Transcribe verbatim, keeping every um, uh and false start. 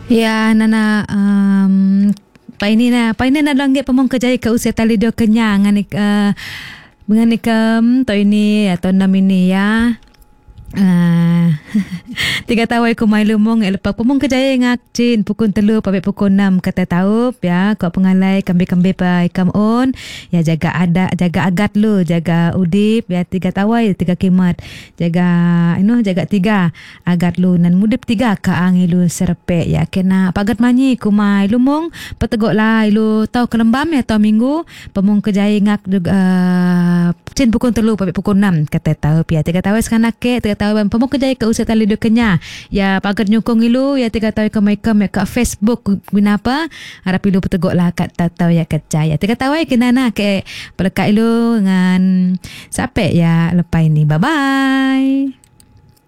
Ya, nana um, paini na paini na lang pamong kejaya ke usia tali do kenyang ngani uh, ngani kem to ini atau nam ini ya. Uh, tiga tahun aku main lumong lepas pemung kejaya ngak cin pukul telu sampai pukul enam kata taup ya kau pengalai kambi-kambi pa ikam on ya jaga ada jaga agat lu jaga udip ya tiga tahun tiga kimat jaga you know jaga tiga agat lu nan mudip tiga ka angi lu serpe ya kena pagat manyi ku mai lumong petegok lah lu tau kelembam ya tau minggu pemung kejaya ngak uh, cin pukul telu sampai pukul enam kata taup ya tiga tahun sekarang ke tiga tahun pemung kejaya ke usia tali do kenya ya pagar nyukong ilu ya tiga tahun ke maikam ya kat Facebook guna apa harap ilu petegok lah kat tatau ya kerja ya tiga tahun kena nak ke pelekat ilu dengan sampai ya lepas ini bye bye.